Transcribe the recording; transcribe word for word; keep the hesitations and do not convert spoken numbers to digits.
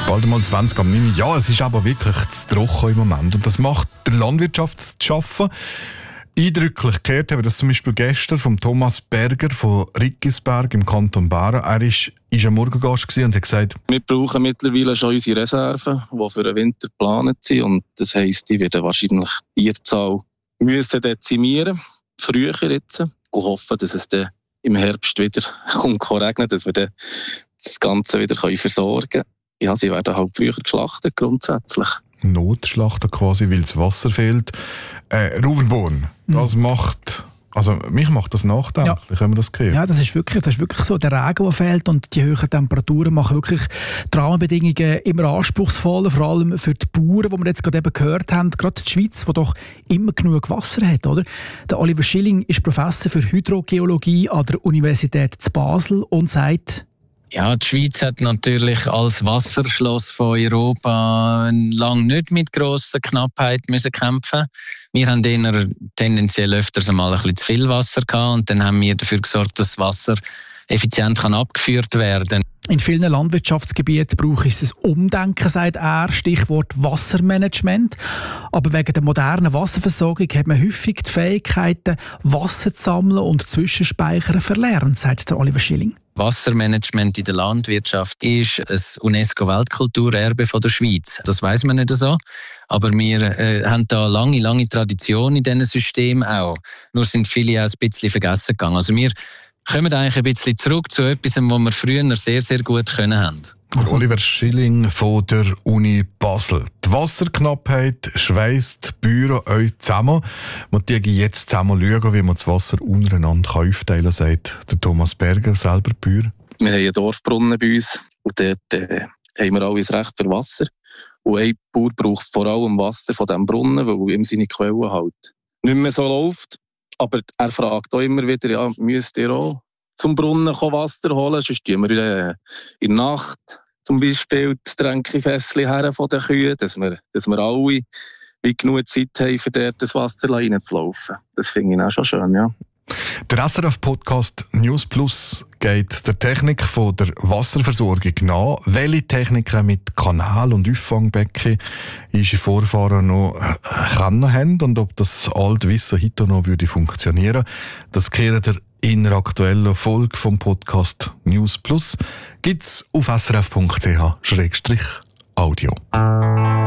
Bald mal zwanzig am neun. Ja, es ist aber wirklich zu trocken im Moment. Und das macht der Landwirtschaft zu schaffen. Eindrücklich gehört haben wir das zum Beispiel gestern von Thomas Berger von Rickisberg im Kanton Bern. Er ist, ist ein Morgengast und hat gesagt, wir brauchen mittlerweile schon unsere Reserven, die für den Winter geplant sind. Und das heisst, die werden wahrscheinlich die Tierzahl müssen dezimieren, früher jetzt, und hoffen, dass es dann im Herbst wieder kommt regnen, dass wir dann das Ganze wieder versorgen können. Ja, sie werden halt früher geschlachtet, grundsätzlich. Notschlachten quasi, weil das Wasser fehlt. Äh, Ruben Born, das mhm. macht... Also mich macht das nachdenklich, ja. Wenn man das hört. Ja, das ist wirklich, das ist wirklich so. Der Regen, der fehlt und die hohen Temperaturen machen wirklich die Rahmenbedingungen immer anspruchsvoller, vor allem für die Bauern, die wir jetzt gerade eben gehört haben. Gerade die Schweiz, die doch immer genug Wasser hat, oder? Der Oliver Schilling ist Professor für Hydrogeologie an der Universität zu Basel und sagt... Ja, die Schweiz hat natürlich als Wasserschloss von Europa lange nicht mit grosser Knappheit müssen kämpfen. Wir haben eher tendenziell öfters einmal ein bisschen zu viel Wasser gehabt und dann haben wir dafür gesorgt, dass das Wasser effizient kann abgeführt werden. In vielen Landwirtschaftsgebieten braucht es ein Umdenken, sagt er, Stichwort Wassermanagement. Aber wegen der modernen Wasserversorgung hat man häufig die Fähigkeiten, Wasser zu sammeln und Zwischenspeichern verlernt, sagt der Oliver Schilling. Wassermanagement in der Landwirtschaft ist ein UNESCO-Weltkulturerbe von der Schweiz. Das weiss man nicht so. Aber wir äh, haben da lange, lange Tradition in diesen Systemen auch. Nur sind viele auch ein bisschen vergessen gegangen. Also wir kommen eigentlich ein bisschen zurück zu etwas, was wir früher sehr, sehr gut können haben. Also. Oliver Schilling von der Uni Basel. Die Wasserknappheit schweisst die Bauern euch zusammen. Man muss jetzt zusammen schauen, wie man das Wasser untereinander aufteilen kann, sagt der Thomas Berger, selber Bauer. Wir haben einen Dorfbrunnen bei uns und dort äh, haben wir alle ein Recht für Wasser. Und ein Bauer braucht vor allem Wasser von diesem Brunnen, weil ihm seine Quelle halt nicht mehr so läuft. Aber er fragt auch immer wieder, ja, müsst ihr auch zum Brunnen Wasser holen, sonst tun wir in der Nacht zum Beispiel das Tränkefässchen her von den Kühen, dass wir, dass wir alle wie genug Zeit haben, für dort das Wasser reinzulaufen. Das finde ich auch schon schön, ja. Der S R F-Podcast News Plus geht der Technik von der Wasserversorgung nach. Welche Techniken mit Kanal- und Auffangbecken unsere Vorfahren noch kennen haben und ob das alte Wissen heute noch würde funktionieren, das kehrt der in der aktuellen Folge vom Podcast News Plus gibt's auf s r f punkt c h slash audio.